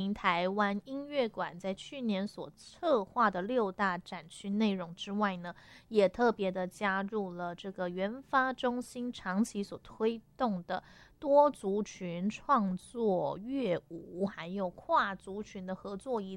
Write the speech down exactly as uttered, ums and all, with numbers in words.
名台湾音乐馆在去年所策划的六大展区内容之外呢，也特别的加入了这个原发中心长期所推动的多族群创作乐舞，还有跨族群的合作以